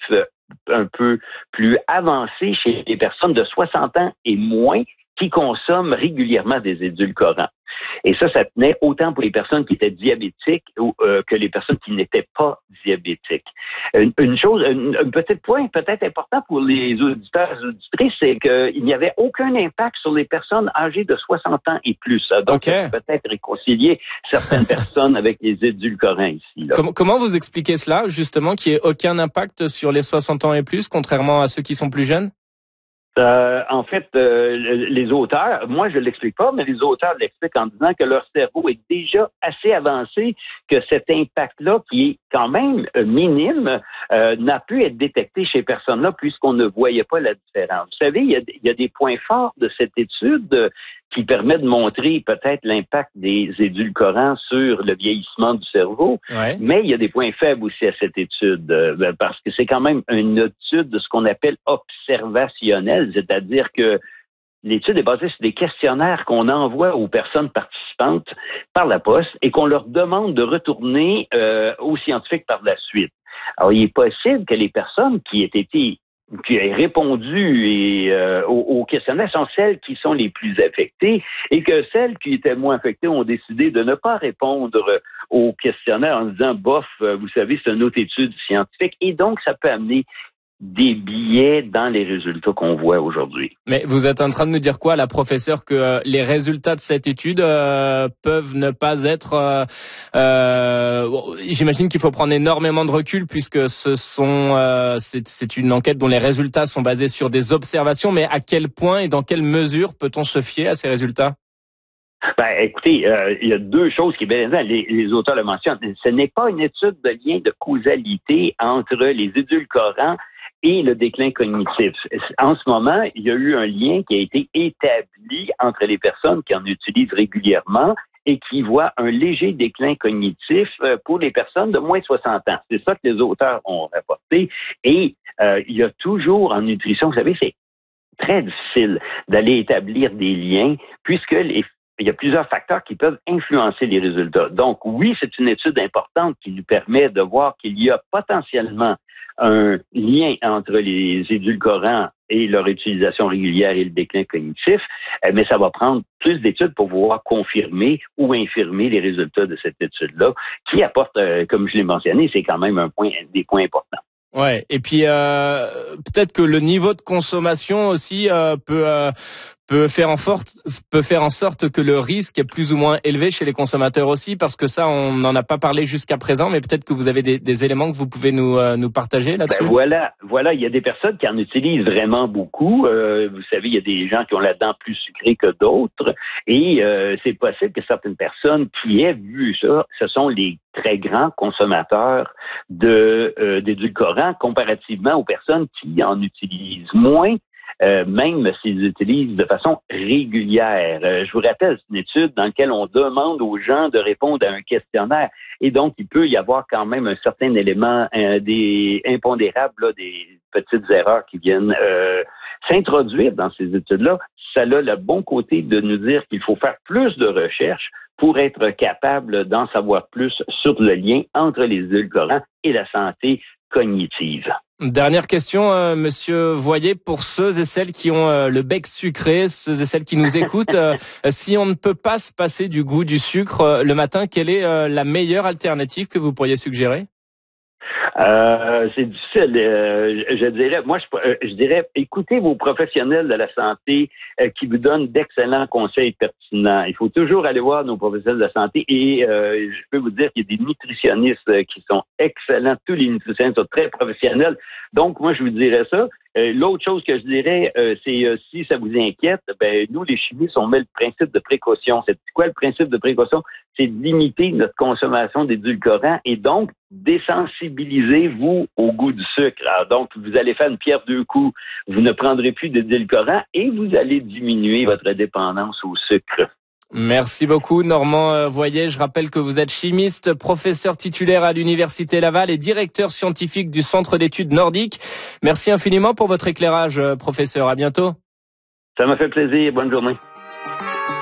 un peu plus avancé chez les personnes de 60 ans et moins qui consomment régulièrement des édulcorants. Et ça tenait autant pour les personnes qui étaient diabétiques que les personnes qui n'étaient pas diabétiques. Un petit point peut-être important pour les auditeurs et auditrices, c'est qu'il n'y avait aucun impact sur les personnes âgées de 60 ans et plus. Donc, ça peut peut-être réconcilier certaines personnes avec les édulcorants ici. Là. Comment vous expliquez cela, justement, qu'il n'y ait aucun impact sur les 60 ans et plus, contrairement à ceux qui sont plus jeunes? En fait, les auteurs, moi je l'explique pas, mais les auteurs l'expliquent en disant que leur cerveau est déjà assez avancé, que cet impact-là, qui est quand même minime, n'a pu être détecté chez personnes-là puisqu'on ne voyait pas la différence. Vous savez, il y a des points forts de cette étude qui permet de montrer peut-être l'impact des édulcorants sur le vieillissement du cerveau, mais il y a des points faibles aussi à cette étude, parce que c'est quand même une étude de ce qu'on appelle observationnelle, c'est-à-dire que l'étude est basée sur des questionnaires qu'on envoie aux personnes participantes par la poste et qu'on leur demande de retourner aux scientifiques par la suite. Alors, il est possible que les personnes qui aient répondu au questionnaire sont celles qui sont les plus affectées et que celles qui étaient moins affectées ont décidé de ne pas répondre au questionnaire en disant « bof, vous savez, c'est une autre étude scientifique » et donc ça peut amener des biais dans les résultats qu'on voit aujourd'hui. Mais vous êtes en train de nous dire quoi, la professeure, que les résultats de cette étude peuvent ne pas être... j'imagine qu'il faut prendre énormément de recul puisque c'est une enquête dont les résultats sont basés sur des observations, mais à quel point et dans quelle mesure peut-on se fier à ces résultats? Écoutez, il y a deux choses qui, les auteurs le mentionnent. Ce n'est pas une étude de lien de causalité entre les édulcorants et le déclin cognitif. En ce moment, il y a eu un lien qui a été établi entre les personnes qui en utilisent régulièrement et qui voient un léger déclin cognitif pour les personnes de moins de 60 ans. C'est ça que les auteurs ont rapporté. Et il y a toujours en nutrition, vous savez, c'est très difficile d'aller établir des liens puisque il y a plusieurs facteurs qui peuvent influencer les résultats. Donc, oui, c'est une étude importante qui nous permet de voir qu'il y a potentiellement un lien entre les édulcorants et leur utilisation régulière et le déclin cognitif, mais ça va prendre plus d'études pour pouvoir confirmer ou infirmer les résultats de cette étude-là, qui apporte, comme je l'ai mentionné, c'est quand même des points importants. Ouais, et puis peut-être que le niveau de consommation aussi peut faire en sorte que le risque est plus ou moins élevé chez les consommateurs aussi, parce que ça, on n'en a pas parlé jusqu'à présent, mais peut-être que vous avez des éléments que vous pouvez nous partager là-dessus. Voilà, il y a des personnes qui en utilisent vraiment beaucoup. Vous savez, il y a des gens qui ont la dent plus sucrée que d'autres, et c'est possible que certaines personnes qui aient vu ça, ce sont les très grands consommateurs d'édulcorants comparativement aux personnes qui en utilisent moins. Même s'ils utilisent de façon régulière. Je vous rappelle, c'est une étude dans laquelle on demande aux gens de répondre à un questionnaire. Et donc, il peut y avoir quand même un certain élément, des impondérables, là, des petites erreurs qui viennent s'introduire dans ces études-là. Ça a le bon côté de nous dire qu'il faut faire plus de recherches pour être capable d'en savoir plus sur le lien entre les édulcorants et la santé cognitive. Dernière question, Monsieur Voyer, pour ceux et celles qui ont le bec sucré, ceux et celles qui nous écoutent, si on ne peut pas se passer du goût du sucre le matin, quelle est la meilleure alternative que vous pourriez suggérer? C'est difficile. Je dirais, écoutez vos professionnels de la santé qui vous donnent d'excellents conseils pertinents. Il faut toujours aller voir nos professionnels de la santé et je peux vous dire qu'il y a des nutritionnistes qui sont excellents. Tous les nutritionnistes sont très professionnels. Donc, moi, je vous dirais ça. L'autre chose que je dirais, c'est si ça vous inquiète, nous, les chimistes, on met le principe de précaution. C'est quoi le principe de précaution? C'est de limiter notre consommation d'édulcorants et donc désensibilisez-vous au goût du sucre. Alors, donc, vous allez faire une pierre deux coups. Vous ne prendrez plus d'édulcorants et vous allez diminuer votre dépendance au sucre. Merci beaucoup, Normand Voyer. Je rappelle que vous êtes chimiste, professeur titulaire à l'Université Laval et directeur scientifique du Centre d'études nordiques. Merci infiniment pour votre éclairage, professeur. À bientôt. Ça m'a fait plaisir. Bonne journée.